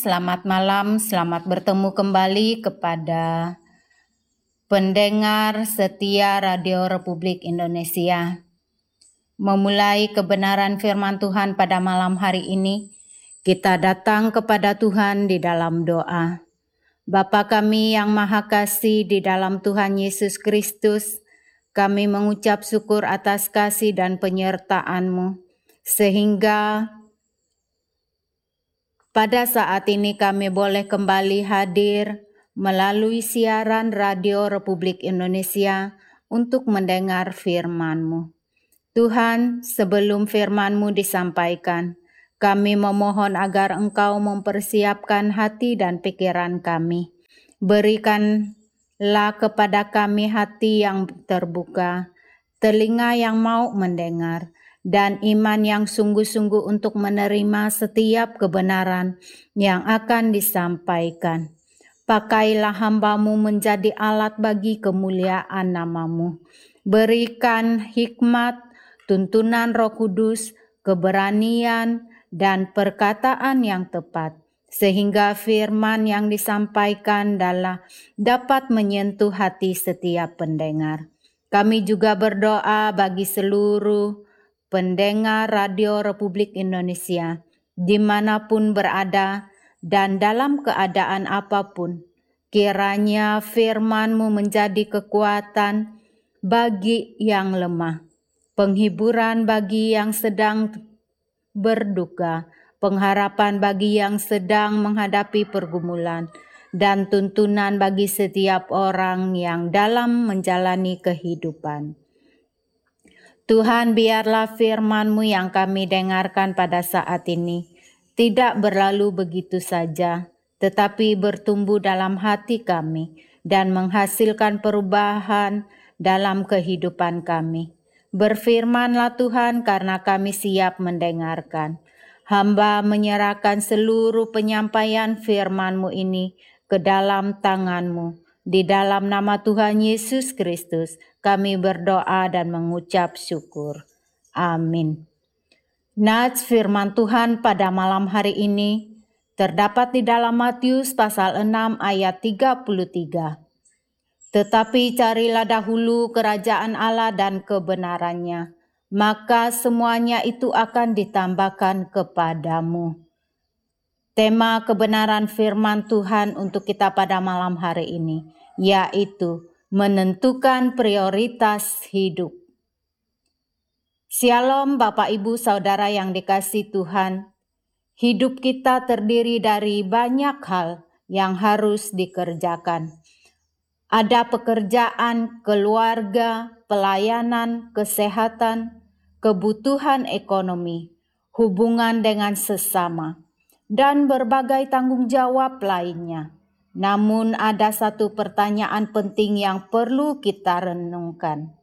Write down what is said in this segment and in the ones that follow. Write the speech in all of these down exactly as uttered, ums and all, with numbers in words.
Selamat malam, selamat bertemu kembali kepada pendengar setia Radio Republik Indonesia. Memulai kebenaran firman Tuhan pada malam hari ini, kita datang kepada Tuhan di dalam doa. Bapa kami yang Maha Kasih di dalam Tuhan Yesus Kristus, kami mengucap syukur atas kasih dan penyertaan-Mu, sehingga pada saat ini kami boleh kembali hadir melalui siaran Radio Republik Indonesia untuk mendengar firman-Mu. Tuhan, sebelum firman-Mu disampaikan, kami memohon agar Engkau mempersiapkan hati dan pikiran kami. Berikanlah kepada kami hati yang terbuka, telinga yang mau mendengar, dan iman yang sungguh-sungguh untuk menerima setiap kebenaran yang akan disampaikan. Pakailah hamba-Mu menjadi alat bagi kemuliaan nama-Mu. Berikan hikmat, tuntunan Roh Kudus, keberanian, dan perkataan yang tepat, sehingga firman yang disampaikan adalah dapat menyentuh hati setiap pendengar. Kami juga berdoa bagi seluruh pendengar Radio Republik Indonesia, dimanapun berada dan dalam keadaan apapun. Kiranya firman-Mu menjadi kekuatan bagi yang lemah, penghiburan bagi yang sedang berduka, pengharapan bagi yang sedang menghadapi pergumulan, dan tuntunan bagi setiap orang yang dalam menjalani kehidupan. Tuhan, biarlah firman-Mu yang kami dengarkan pada saat ini tidak berlalu begitu saja, tetapi bertumbuh dalam hati kami dan menghasilkan perubahan dalam kehidupan kami. Berfirmanlah Tuhan, karena kami siap mendengarkan. Hamba menyerahkan seluruh penyampaian firman-Mu ini ke dalam tangan-Mu. Di dalam nama Tuhan Yesus Kristus, kami berdoa dan mengucap syukur. Amin. Nats firman Tuhan pada malam hari ini terdapat di dalam Matius pasal enam ayat tiga puluh tiga. Tetapi carilah dahulu kerajaan Allah dan kebenarannya, maka semuanya itu akan ditambahkan kepadamu. Tema kebenaran firman Tuhan untuk kita pada malam hari ini, yaitu menentukan prioritas hidup. Shalom Bapak Ibu Saudara yang dikasihi Tuhan. Hidup kita terdiri dari banyak hal yang harus dikerjakan. Ada pekerjaan, keluarga, pelayanan, kesehatan, kebutuhan ekonomi, hubungan dengan sesama, dan berbagai tanggung jawab lainnya. Namun ada satu pertanyaan penting yang perlu kita renungkan.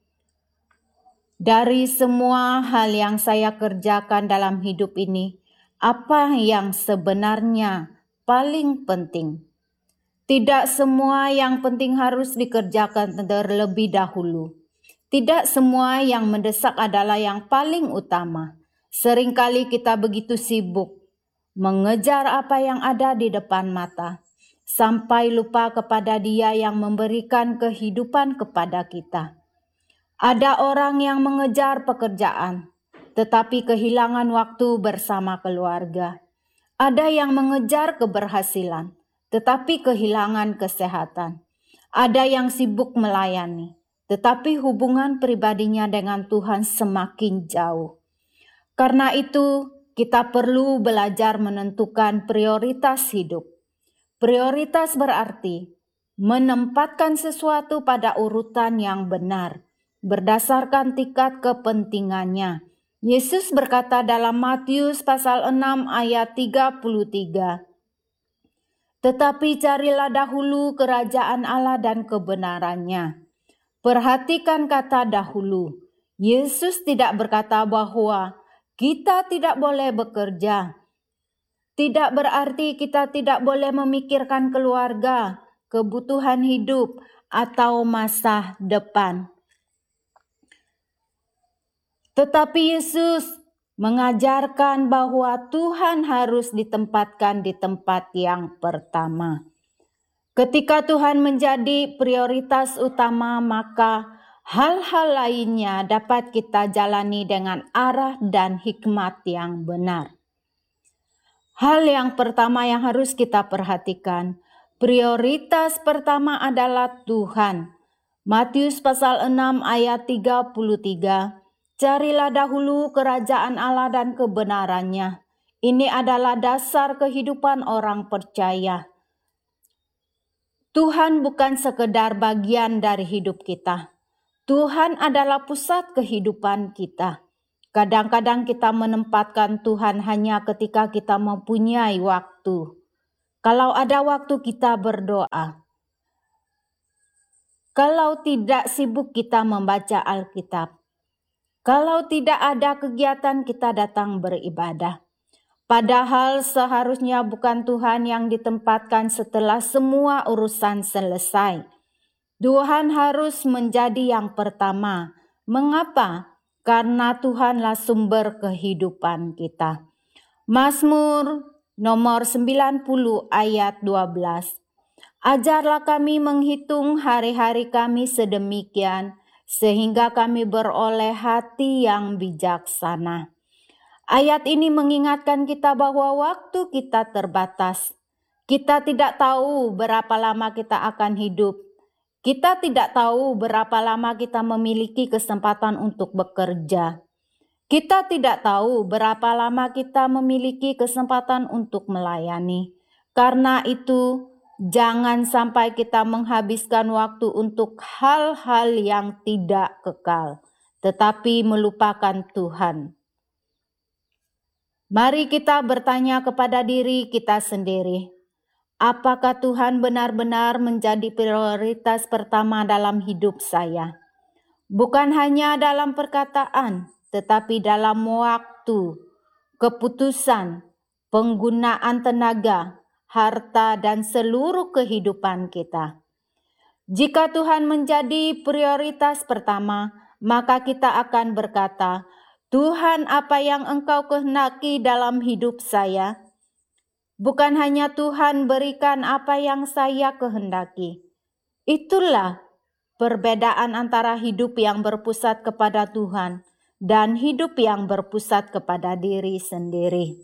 Dari semua hal yang saya kerjakan dalam hidup ini, apa yang sebenarnya paling penting? Tidak semua yang penting harus dikerjakan terlebih dahulu. Tidak semua yang mendesak adalah yang paling utama. Seringkali kita begitu sibuk mengejar apa yang ada di depan mata, sampai lupa kepada Dia yang memberikan kehidupan kepada kita. Ada orang yang mengejar pekerjaan, tetapi kehilangan waktu bersama keluarga. Ada yang mengejar keberhasilan, tetapi kehilangan kesehatan. Ada yang sibuk melayani, tetapi hubungan pribadinya dengan Tuhan semakin jauh. Karena itu, kita perlu belajar menentukan prioritas hidup. Prioritas berarti menempatkan sesuatu pada urutan yang benar, berdasarkan tingkat kepentingannya. Yesus berkata dalam Matius pasal enam ayat tiga puluh tiga, "Tetapi carilah dahulu kerajaan Allah dan kebenarannya." Perhatikan kata dahulu. Yesus tidak berkata bahwa kita tidak boleh bekerja. Tidak berarti kita tidak boleh memikirkan keluarga, kebutuhan hidup, atau masa depan. Tetapi Yesus mengajarkan bahwa Tuhan harus ditempatkan di tempat yang pertama. Ketika Tuhan menjadi prioritas utama, maka hal-hal lainnya dapat kita jalani dengan arah dan hikmat yang benar. Hal yang pertama yang harus kita perhatikan, prioritas pertama adalah Tuhan. Matius pasal enam ayat tiga puluh tiga, carilah dahulu kerajaan Allah dan kebenarannya. Ini adalah dasar kehidupan orang percaya. Tuhan bukan sekedar bagian dari hidup kita. Tuhan adalah pusat kehidupan kita. Kadang-kadang kita menempatkan Tuhan hanya ketika kita mempunyai waktu. Kalau ada waktu kita berdoa. Kalau tidak sibuk kita membaca Alkitab. Kalau tidak ada kegiatan kita datang beribadah. Padahal seharusnya bukan Tuhan yang ditempatkan setelah semua urusan selesai. Tuhan harus menjadi yang pertama. Mengapa? Karena Tuhanlah sumber kehidupan kita. Mazmur nomor sembilan puluh ayat dua belas. Ajarlah kami menghitung hari-hari kami sedemikian, sehingga kami beroleh hati yang bijaksana. Ayat ini mengingatkan kita bahwa waktu kita terbatas. Kita tidak tahu berapa lama kita akan hidup. Kita tidak tahu berapa lama kita memiliki kesempatan untuk bekerja. Kita tidak tahu berapa lama kita memiliki kesempatan untuk melayani. Karena itu, jangan sampai kita menghabiskan waktu untuk hal-hal yang tidak kekal, tetapi melupakan Tuhan. Mari kita bertanya kepada diri kita sendiri. Apakah Tuhan benar-benar menjadi prioritas pertama dalam hidup saya? Bukan hanya dalam perkataan, tetapi dalam waktu, keputusan, penggunaan tenaga, harta, dan seluruh kehidupan kita. Jika Tuhan menjadi prioritas pertama, maka kita akan berkata, Tuhan, apa yang Engkau kehendaki dalam hidup saya? Bukan hanya Tuhan berikan apa yang saya kehendaki. Itulah perbedaan antara hidup yang berpusat kepada Tuhan dan hidup yang berpusat kepada diri sendiri.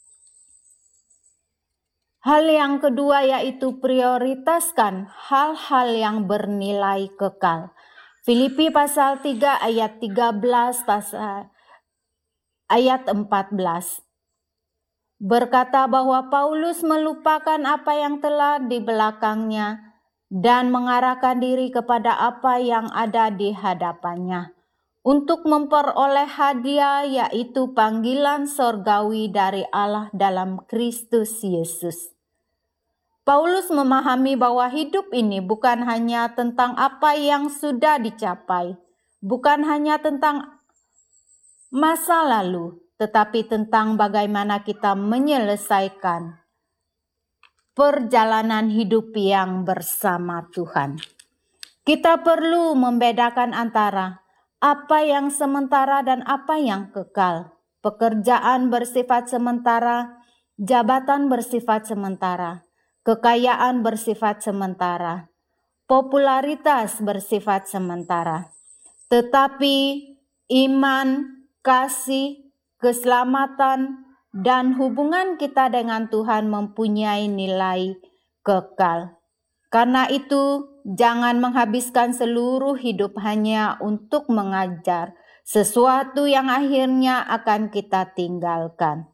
Hal yang kedua yaitu prioritaskan hal-hal yang bernilai kekal. Filipi pasal tiga ayat tiga belas pasal ayat empat belas. Berkata bahwa Paulus melupakan apa yang telah di belakangnya dan mengarahkan diri kepada apa yang ada di hadapannya untuk memperoleh hadiah yaitu panggilan sorgawi dari Allah dalam Kristus Yesus. Paulus memahami bahwa hidup ini bukan hanya tentang apa yang sudah dicapai, bukan hanya tentang masa lalu, tetapi tentang bagaimana kita menyelesaikan perjalanan hidup yang bersama Tuhan. Kita perlu membedakan antara apa yang sementara dan apa yang kekal. Pekerjaan bersifat sementara, jabatan bersifat sementara, kekayaan bersifat sementara, popularitas bersifat sementara. Tetapi iman, kasih, keselamatan, dan hubungan kita dengan Tuhan mempunyai nilai kekal. Karena itu, jangan menghabiskan seluruh hidup hanya untuk mengajar sesuatu yang akhirnya akan kita tinggalkan.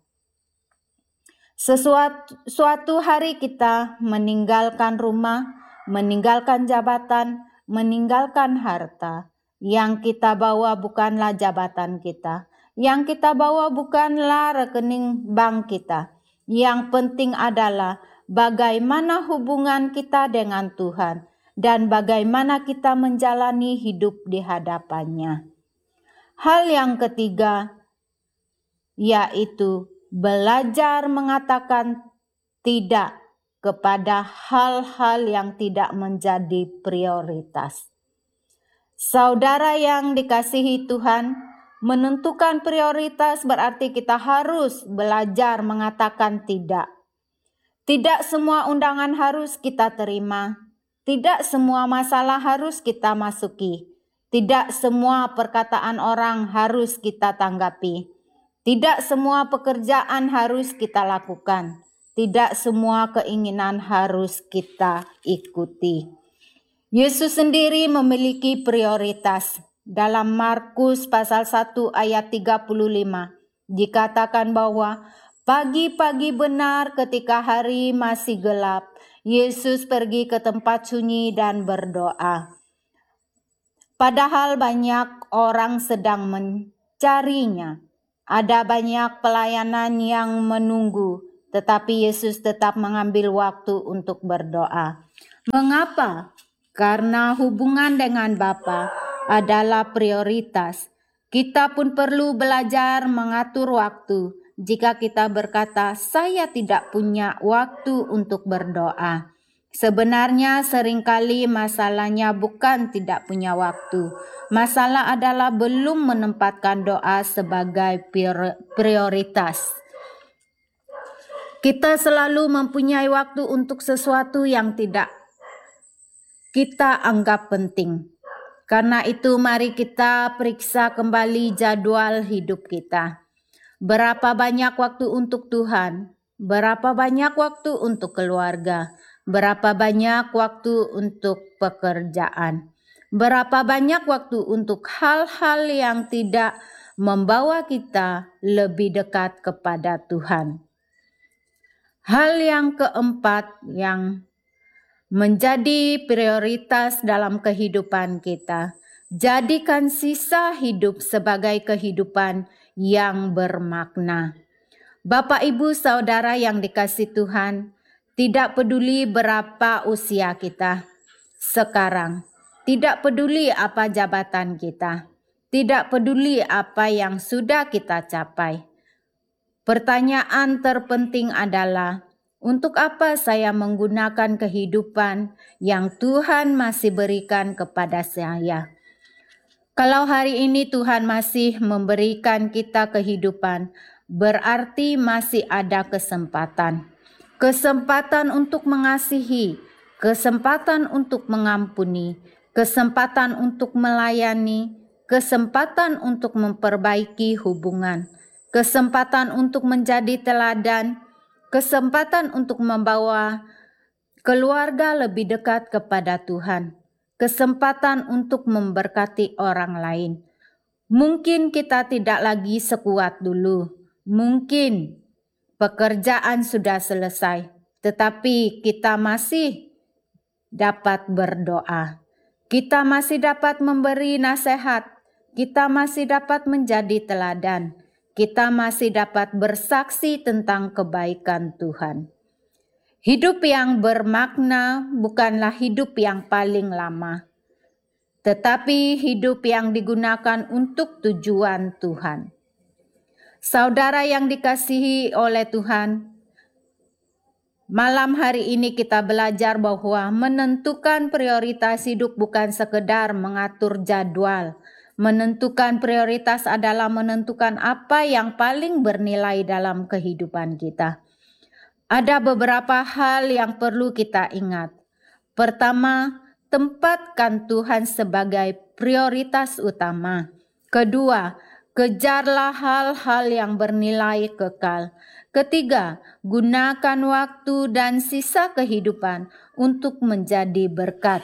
Sesuatu suatu hari kita meninggalkan rumah, meninggalkan jabatan, meninggalkan harta. Yang kita bawa bukanlah jabatan kita. Yang kita bawa bukanlah rekening bank kita. Yang penting adalah bagaimana hubungan kita dengan Tuhan dan bagaimana kita menjalani hidup di hadapannya. Hal yang ketiga yaitu belajar mengatakan tidak kepada hal-hal yang tidak menjadi prioritas. Saudara yang dikasihi Tuhan, Menentukan prioritas berarti kita harus belajar mengatakan tidak. Tidak semua undangan harus kita terima. Tidak semua masalah harus kita masuki. Tidak semua perkataan orang harus kita tanggapi. Tidak semua pekerjaan harus kita lakukan. Tidak semua keinginan harus kita ikuti. Yesus sendiri memiliki prioritas. Dalam Markus pasal satu ayat tiga puluh lima dikatakan bahwa pagi-pagi benar ketika hari masih gelap, Yesus pergi ke tempat sunyi dan berdoa. Padahal banyak orang sedang mencarinya. Ada banyak pelayanan yang menunggu, tetapi Yesus tetap mengambil waktu untuk berdoa. Mengapa? Karena hubungan dengan Bapa adalah prioritas. Kita pun perlu belajar mengatur waktu. Jika kita berkata, saya tidak punya waktu untuk berdoa. Sebenarnya seringkali masalahnya bukan tidak punya waktu. Masalah adalah belum menempatkan doa sebagai prioritas. Kita selalu mempunyai waktu untuk sesuatu yang tidak kita anggap penting. Karena itu mari kita periksa kembali jadwal hidup kita. Berapa banyak waktu untuk Tuhan? Berapa banyak waktu untuk keluarga? Berapa banyak waktu untuk pekerjaan? Berapa banyak waktu untuk hal-hal yang tidak membawa kita lebih dekat kepada Tuhan? Hal yang keempat yang menjadi prioritas dalam kehidupan kita. Jadikan sisa hidup sebagai kehidupan yang bermakna. Bapak, Ibu, Saudara yang dikasihi Tuhan, tidak peduli berapa usia kita sekarang, tidak peduli apa jabatan kita, tidak peduli apa yang sudah kita capai. Pertanyaan terpenting adalah, untuk apa saya menggunakan kehidupan yang Tuhan masih berikan kepada saya? Kalau hari ini Tuhan masih memberikan kita kehidupan, berarti masih ada kesempatan. Kesempatan untuk mengasihi, kesempatan untuk mengampuni, kesempatan untuk melayani, kesempatan untuk memperbaiki hubungan, kesempatan untuk menjadi teladan, kesempatan untuk membawa keluarga lebih dekat kepada Tuhan, kesempatan untuk memberkati orang lain. Mungkin kita tidak lagi sekuat dulu, mungkin pekerjaan sudah selesai, tetapi kita masih dapat berdoa. Kita masih dapat memberi nasihat, kita masih dapat menjadi teladan. Kita masih dapat bersaksi tentang kebaikan Tuhan. Hidup yang bermakna bukanlah hidup yang paling lama, tetapi hidup yang digunakan untuk tujuan Tuhan. Saudara yang dikasihi oleh Tuhan, malam hari ini kita belajar bahwa menentukan prioritas hidup bukan sekedar mengatur jadwal. Menentukan prioritas adalah menentukan apa yang paling bernilai dalam kehidupan kita. Ada beberapa hal yang perlu kita ingat. Pertama, tempatkan Tuhan sebagai prioritas utama. Kedua, kejarlah hal-hal yang bernilai kekal. Ketiga, gunakan waktu dan sisa kehidupan untuk menjadi berkat.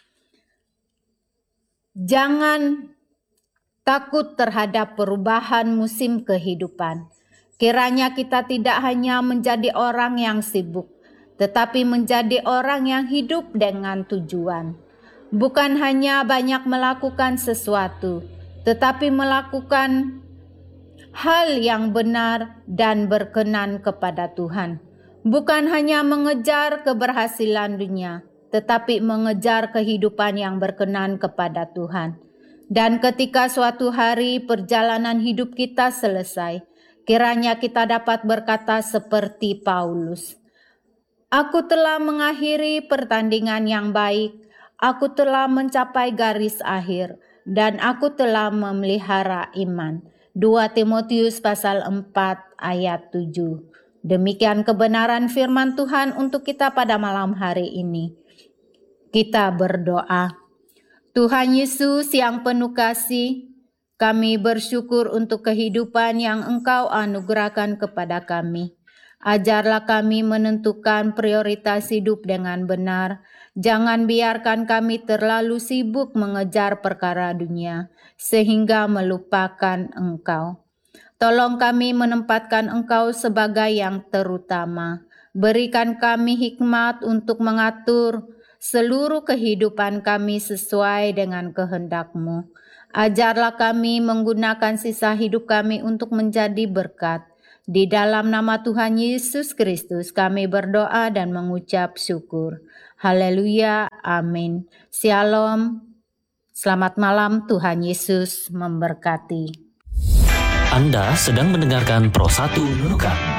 Jangan takut terhadap perubahan musim kehidupan. Kiranya kita tidak hanya menjadi orang yang sibuk, tetapi menjadi orang yang hidup dengan tujuan. Bukan hanya banyak melakukan sesuatu, tetapi melakukan hal yang benar dan berkenan kepada Tuhan. Bukan hanya mengejar keberhasilan dunia, tetapi mengejar kehidupan yang berkenan kepada Tuhan. Dan ketika suatu hari perjalanan hidup kita selesai, kiranya kita dapat berkata seperti Paulus, "Aku telah mengakhiri pertandingan yang baik, aku telah mencapai garis akhir, dan aku telah memelihara iman. dua Timotius pasal empat ayat tujuh. Demikian kebenaran firman Tuhan untuk kita pada malam hari ini. Kita berdoa. Tuhan Yesus yang penuh kasih, kami bersyukur untuk kehidupan yang Engkau anugerahkan kepada kami. Ajarlah kami menentukan prioritas hidup dengan benar. Jangan biarkan kami terlalu sibuk mengejar perkara dunia, sehingga melupakan Engkau. Tolong kami menempatkan Engkau sebagai yang terutama. Berikan kami hikmat untuk mengatur seluruh kehidupan kami sesuai dengan kehendak-Mu. Ajarlah kami menggunakan sisa hidup kami untuk menjadi berkat. Di dalam nama Tuhan Yesus Kristus kami berdoa dan mengucap syukur. Haleluya, amin. Shalom, selamat malam, Tuhan Yesus memberkati. Anda sedang mendengarkan Pro satu Nunukan.